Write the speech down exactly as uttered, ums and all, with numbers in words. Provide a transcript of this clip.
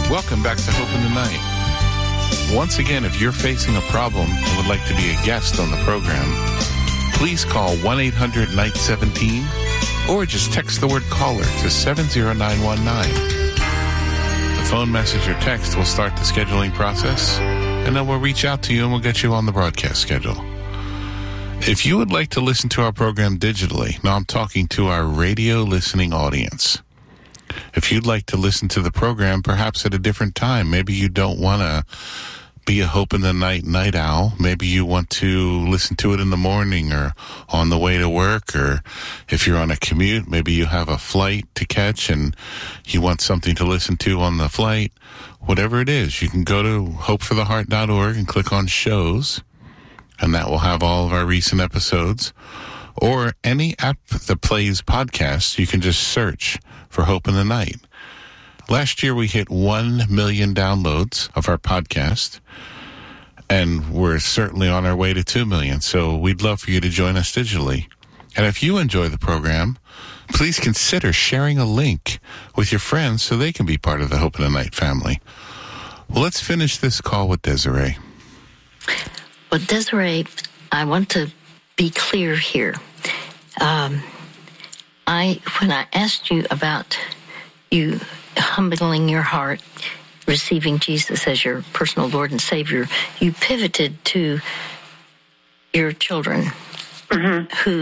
Welcome back to Hope in the Night. Once again, if you're facing a problem and would like to be a guest on the program, please call one eight hundred night seventeen or just text the word caller to seven zero nine one nine. The phone message or text will start the scheduling process, and then we'll reach out to you and we'll get you on the broadcast schedule. If you would like to listen to our program digitally, now I'm talking to our radio listening audience. If you'd like to listen to the program perhaps at a different time, maybe you don't want to be a Hope in the Night night owl. Maybe you want to listen to it in the morning or on the way to work, or if you're on a commute, maybe you have a flight to catch and you want something to listen to on the flight. Whatever it is, you can go to hope for the heart dot org and click on shows, and that will have all of our recent episodes. Or any app that plays podcasts, you can just search for Hope in the Night. Last year, we hit one million downloads of our podcast, and we're certainly on our way to two million. So we'd love for you to join us digitally. And if you enjoy the program, please consider sharing a link with your friends so they can be part of the Hope in the Night family. Well, let's finish this call with Desiree. Well, Desiree, I want to be clear here. Um, I when I asked you about you humbling your heart, receiving Jesus as your personal Lord and Savior, you pivoted to your children, mm-hmm. who